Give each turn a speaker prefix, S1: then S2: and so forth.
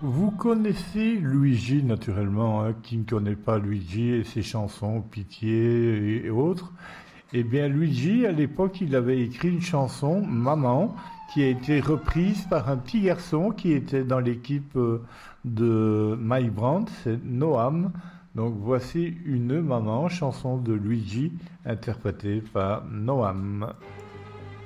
S1: Vous connaissez Luigi naturellement, hein, qui ne connaît pas Luigi et ses chansons Pitié et autres. Eh bien, Luigi, à l'époque, il avait écrit une chanson, Maman, qui a été reprise par un petit garçon qui était dans l'équipe de Mike Brandt, c'est Noam. Donc voici une Maman, chanson de Luigi, interprétée par Noam.